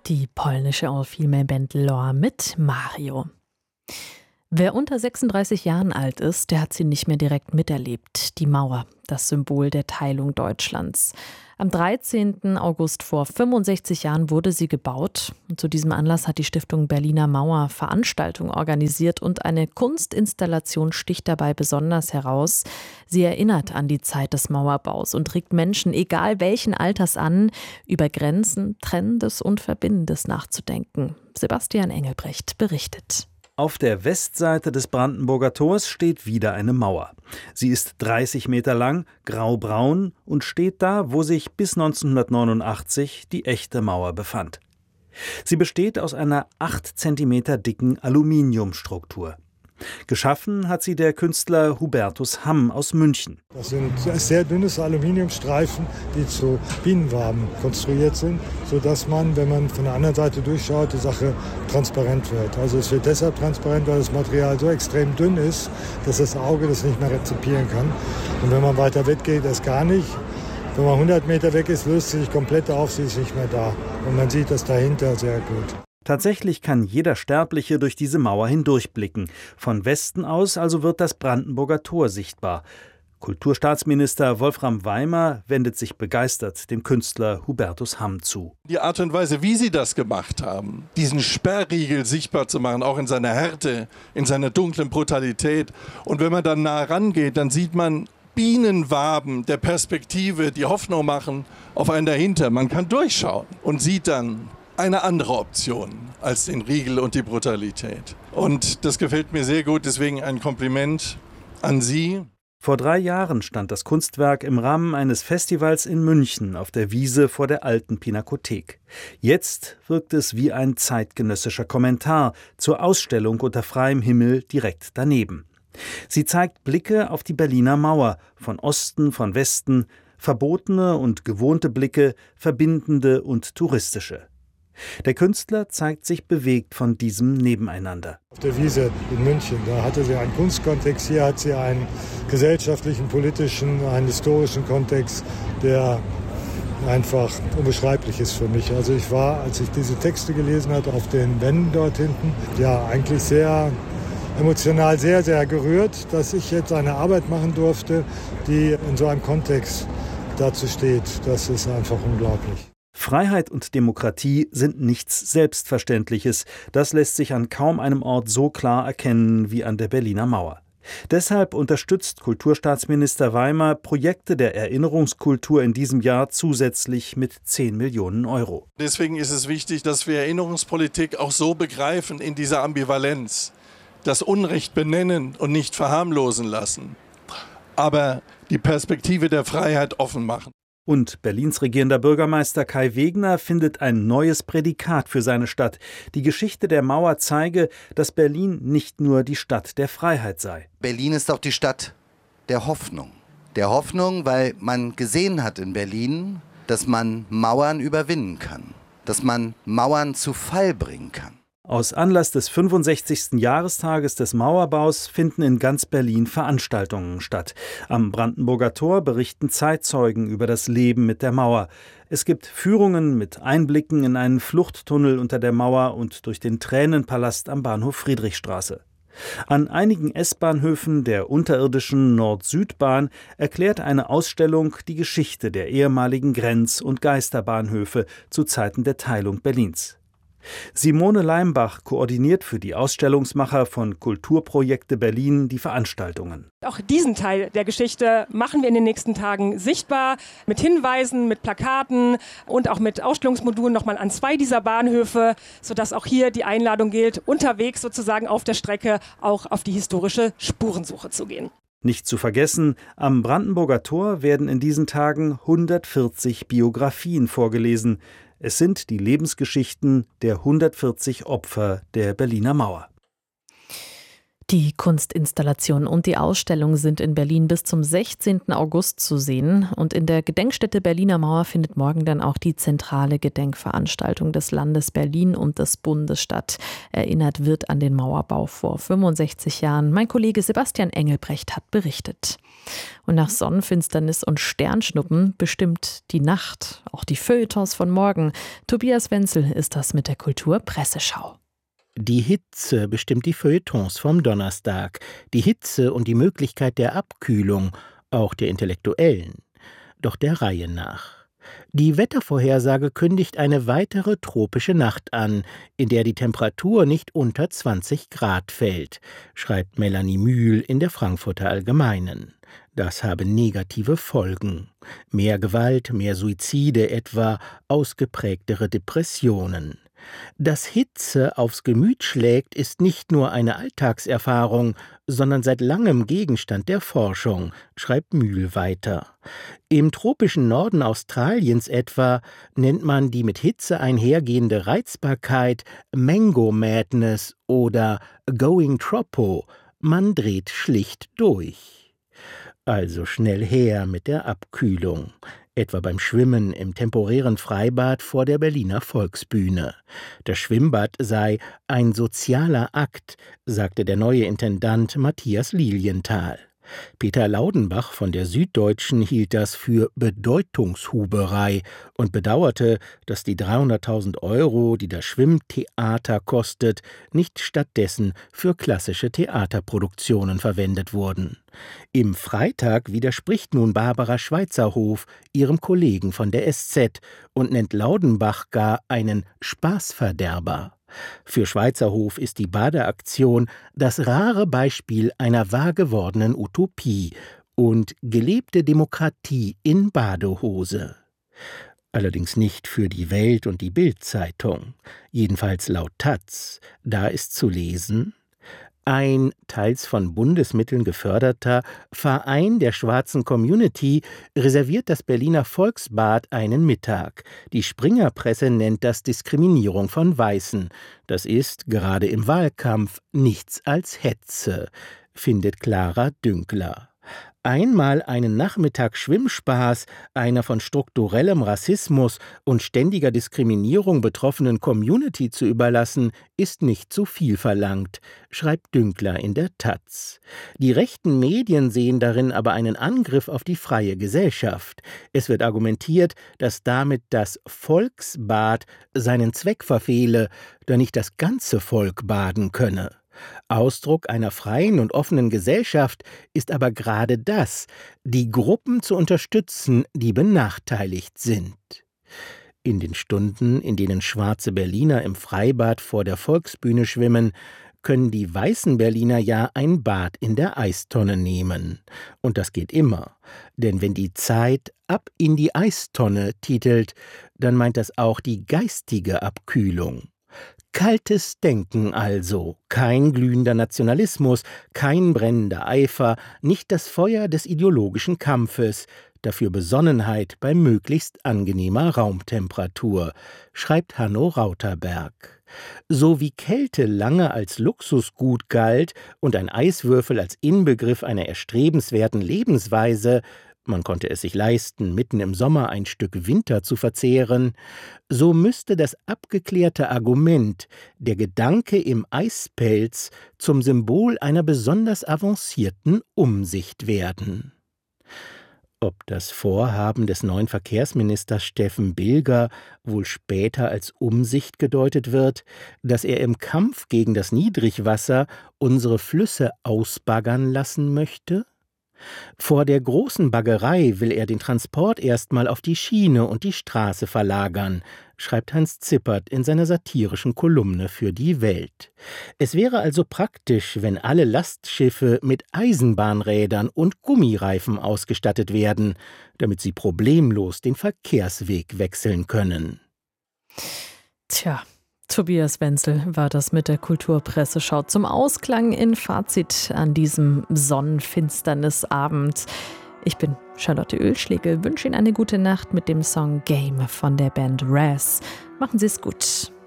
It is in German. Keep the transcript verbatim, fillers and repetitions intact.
Die polnische All-Female-Band Lor mit Mario. Wer unter sechsunddreißig Jahren alt ist, der hat sie nicht mehr direkt miterlebt. Die Mauer, das Symbol der Teilung Deutschlands. Am dreizehnten August vor fünfundsechzig Jahren wurde sie gebaut. Und zu diesem Anlass hat die Stiftung Berliner Mauer Veranstaltungen organisiert und eine Kunstinstallation sticht dabei besonders heraus. Sie erinnert an die Zeit des Mauerbaus und regt Menschen, egal welchen Alters an, über Grenzen, Trennendes und Verbindendes nachzudenken. Sebastian Engelbrecht berichtet. Auf der Westseite des Brandenburger Tors steht wieder eine Mauer. Sie ist dreißig Meter lang, graubraun und steht da, wo sich bis neunzehnhundertneunundachtzig die echte Mauer befand. Sie besteht aus einer acht Zentimeter dicken Aluminiumstruktur. Geschaffen hat sie der Künstler Hubertus Hamm aus München. Das sind sehr dünne Aluminiumstreifen, die zu Bienenwaben konstruiert sind, sodass man, wenn man von der anderen Seite durchschaut, die Sache transparent wird. Also es wird deshalb transparent, weil das Material so extrem dünn ist, dass das Auge das nicht mehr rezipieren kann. Und wenn man weiter weggeht, das gar nicht. Wenn man hundert Meter weg ist, löst sie sich komplett auf, sie ist nicht mehr da. Und man sieht das dahinter sehr gut. Tatsächlich kann jeder Sterbliche durch diese Mauer hindurchblicken. Von Westen aus also wird das Brandenburger Tor sichtbar. Kulturstaatsminister Wolfram Weimer wendet sich begeistert dem Künstler Hubertus Hamm zu. Die Art und Weise, wie sie das gemacht haben, diesen Sperrriegel sichtbar zu machen, auch in seiner Härte, in seiner dunklen Brutalität. Und wenn man dann nah rangeht, dann sieht man Bienenwaben der Perspektive, die Hoffnung machen auf einen dahinter. Man kann durchschauen und sieht dann eine andere Option als den Riegel und die Brutalität. Und das gefällt mir sehr gut, deswegen ein Kompliment an Sie. Vor drei Jahren stand das Kunstwerk im Rahmen eines Festivals in München auf der Wiese vor der alten Pinakothek. Jetzt wirkt es wie ein zeitgenössischer Kommentar zur Ausstellung unter freiem Himmel direkt daneben. Sie zeigt Blicke auf die Berliner Mauer, von Osten, von Westen, verbotene und gewohnte Blicke, verbindende und touristische. Der Künstler zeigt sich bewegt von diesem Nebeneinander. Auf der Wiese in München, da hatte sie einen Kunstkontext, hier hat sie einen gesellschaftlichen, politischen, einen historischen Kontext, der einfach unbeschreiblich ist für mich. Also ich war, als ich diese Texte gelesen hatte, auf den Wänden dort hinten, ja eigentlich sehr emotional, sehr, sehr gerührt, dass ich jetzt eine Arbeit machen durfte, die in so einem Kontext dazu steht. Das ist einfach unglaublich. Freiheit und Demokratie sind nichts Selbstverständliches. Das lässt sich an kaum einem Ort so klar erkennen wie an der Berliner Mauer. Deshalb unterstützt Kulturstaatsminister Weimer Projekte der Erinnerungskultur in diesem Jahr zusätzlich mit zehn Millionen Euro. Deswegen ist es wichtig, dass wir Erinnerungspolitik auch so begreifen in dieser Ambivalenz. Das Unrecht benennen und nicht verharmlosen lassen, aber die Perspektive der Freiheit offen machen. Und Berlins regierender Bürgermeister Kai Wegner findet ein neues Prädikat für seine Stadt. Die Geschichte der Mauer zeige, dass Berlin nicht nur die Stadt der Freiheit sei. Berlin ist auch die Stadt der Hoffnung. Der Hoffnung, weil man gesehen hat in Berlin, dass man Mauern überwinden kann, dass man Mauern zu Fall bringen kann. Aus Anlass des fünfundsechzigsten Jahrestages des Mauerbaus finden in ganz Berlin Veranstaltungen statt. Am Brandenburger Tor berichten Zeitzeugen über das Leben mit der Mauer. Es gibt Führungen mit Einblicken in einen Fluchttunnel unter der Mauer und durch den Tränenpalast am Bahnhof Friedrichstraße. An einigen S-Bahnhöfen der unterirdischen Nord-Süd-Bahn erklärt eine Ausstellung die Geschichte der ehemaligen Grenz- und Geisterbahnhöfe zu Zeiten der Teilung Berlins. Simone Leimbach koordiniert für die Ausstellungsmacher von Kulturprojekte Berlin die Veranstaltungen. Auch diesen Teil der Geschichte machen wir in den nächsten Tagen sichtbar, mit Hinweisen, mit Plakaten und auch mit Ausstellungsmodulen nochmal an zwei dieser Bahnhöfe, sodass auch hier die Einladung gilt, unterwegs sozusagen auf der Strecke auch auf die historische Spurensuche zu gehen. Nicht zu vergessen, am Brandenburger Tor werden in diesen Tagen hundertvierzig Biografien vorgelesen. Es sind die Lebensgeschichten der hundertvierzig Opfer der Berliner Mauer. Die Kunstinstallation und die Ausstellung sind in Berlin bis zum sechzehnten August zu sehen. Und in der Gedenkstätte Berliner Mauer findet morgen dann auch die zentrale Gedenkveranstaltung des Landes Berlin und des Bundes statt. Erinnert wird an den Mauerbau vor fünfundsechzig Jahren. Mein Kollege Sebastian Engelbrecht hat berichtet. Und nach Sonnenfinsternis und Sternschnuppen bestimmt die Nacht, auch die Feuilletons von morgen. Tobias Wenzel ist das mit der Kulturpresseschau. Die Hitze bestimmt die Feuilletons vom Donnerstag. Die Hitze und die Möglichkeit der Abkühlung, auch der Intellektuellen. Doch der Reihe nach. Die Wettervorhersage kündigt eine weitere tropische Nacht an, in der die Temperatur nicht unter zwanzig Grad fällt, schreibt Melanie Mühl in der Frankfurter Allgemeinen. Das habe negative Folgen. Mehr Gewalt, mehr Suizide etwa, ausgeprägtere Depressionen. Dass Hitze aufs Gemüt schlägt, ist nicht nur eine Alltagserfahrung, sondern seit langem Gegenstand der Forschung, schreibt Mühl weiter. Im tropischen Norden Australiens etwa nennt man die mit Hitze einhergehende Reizbarkeit Mango Madness oder Going Tropo. Man dreht schlicht durch. Also schnell her mit der Abkühlung. Etwa beim Schwimmen im temporären Freibad vor der Berliner Volksbühne. Das Schwimmbad sei ein sozialer Akt, sagte der neue Intendant Matthias Lilienthal. Peter Laudenbach von der Süddeutschen hielt das für Bedeutungshuberei und bedauerte, dass die dreihunderttausend Euro, die das Schwimmtheater kostet, nicht stattdessen für klassische Theaterproduktionen verwendet wurden. Im Freitag widerspricht nun Barbara Schweizerhof ihrem Kollegen von der S Z und nennt Laudenbach gar einen Spaßverderber. Für Schweizerhof ist die Badeaktion das rare Beispiel einer wahr gewordenen Utopie und gelebte Demokratie in Badehose. Allerdings nicht für die Welt und die Bild-Zeitung, jedenfalls laut Taz. Da ist zu lesen: Ein teils von Bundesmitteln geförderter Verein der schwarzen Community reserviert das Berliner Volksbad einen Mittag. Die Springerpresse nennt das Diskriminierung von Weißen. Das ist, gerade im Wahlkampf, nichts als Hetze, findet Clara Dünkler. Einmal einen Nachmittag Schwimmspaß einer von strukturellem Rassismus und ständiger Diskriminierung betroffenen Community zu überlassen, ist nicht zu viel verlangt, schreibt Dünkler in der Taz. Die rechten Medien sehen darin aber einen Angriff auf die freie Gesellschaft. Es wird argumentiert, dass damit das Volksbad seinen Zweck verfehle, da nicht das ganze Volk baden könne. Ausdruck einer freien und offenen Gesellschaft ist aber gerade das, die Gruppen zu unterstützen, die benachteiligt sind. In den Stunden, in denen schwarze Berliner im Freibad vor der Volksbühne schwimmen, können die weißen Berliner ja ein Bad in der Eistonne nehmen. Und das geht immer. Denn wenn die Zeit Ab in die Eistonne titelt, dann meint das auch die geistige Abkühlung. Kaltes Denken also, kein glühender Nationalismus, kein brennender Eifer, nicht das Feuer des ideologischen Kampfes, dafür Besonnenheit bei möglichst angenehmer Raumtemperatur, schreibt Hanno Rauterberg. So wie Kälte lange als Luxusgut galt und ein Eiswürfel als Inbegriff einer erstrebenswerten Lebensweise, man konnte es sich leisten, mitten im Sommer ein Stück Winter zu verzehren, so müsste das abgeklärte Argument, der Gedanke im Eispelz, zum Symbol einer besonders avancierten Umsicht werden. Ob das Vorhaben des neuen Verkehrsministers Steffen Bilger wohl später als Umsicht gedeutet wird, dass er im Kampf gegen das Niedrigwasser unsere Flüsse ausbaggern lassen möchte? Vor der großen Baggerei will er den Transport erstmal auf die Schiene und die Straße verlagern, schreibt Hans Zippert in seiner satirischen Kolumne für die Welt. Es wäre also praktisch, wenn alle Lastschiffe mit Eisenbahnrädern und Gummireifen ausgestattet werden, damit sie problemlos den Verkehrsweg wechseln können. Tja. Tobias Wenzel war das mit der Kulturpresseschau zum Ausklang in Fazit an diesem Sonnenfinsternisabend. Ich bin Charlotte Oehlschlegel, wünsche Ihnen eine gute Nacht mit dem Song Game von der Band Raz. Machen Sie es gut.